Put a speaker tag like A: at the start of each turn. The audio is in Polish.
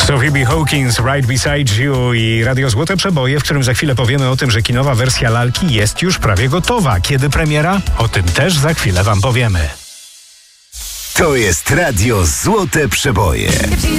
A: Sophie B. Hawkins, Right Beside You i Radio Złote Przeboje, w którym za chwilę powiemy o tym, że kinowa wersja lalki jest już prawie gotowa. Kiedy premiera? O tym też za chwilę wam powiemy.
B: To jest Radio Złote Przeboje.